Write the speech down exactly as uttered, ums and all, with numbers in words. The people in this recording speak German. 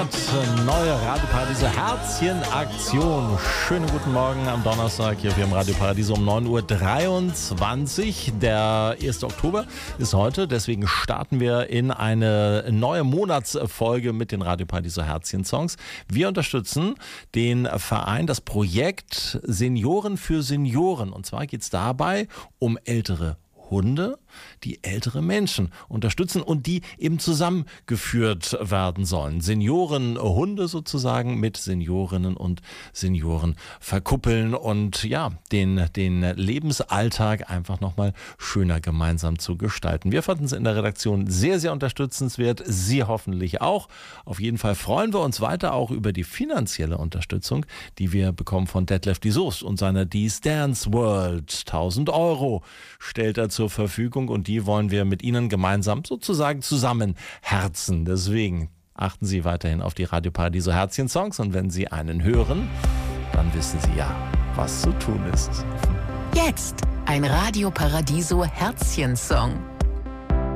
Neue Radio Paradiso Herzchen-Aktion. Schönen guten Morgen am Donnerstag hier im Radio Paradiso um neun Uhr dreiundzwanzig. Der erste Oktober ist heute, deswegen starten wir in eine neue Monatsfolge mit den Radio Paradiso Herzchen-Songs. Wir unterstützen den Verein, das Projekt Senioren für Senioren. Und zwar geht es dabei um ältere Hunde, die ältere Menschen unterstützen und die eben zusammengeführt werden sollen. Seniorenhunde sozusagen mit Seniorinnen und Senioren verkuppeln und ja, den, den Lebensalltag einfach nochmal schöner gemeinsam zu gestalten. Wir fanden es in der Redaktion sehr, sehr unterstützenswert. Sie hoffentlich auch. Auf jeden Fall freuen wir uns weiter auch über die finanzielle Unterstützung, die wir bekommen von Detlef die Soest und seiner These Dance World. tausend Euro stellt er zur Verfügung und die wollen wir mit Ihnen gemeinsam sozusagen zusammenherzen. Deswegen achten Sie weiterhin auf die Radio Paradiso Herzchen-Songs und wenn Sie einen hören, dann wissen Sie ja, was zu tun ist. Jetzt ein Radio Paradiso Herzchen-Song.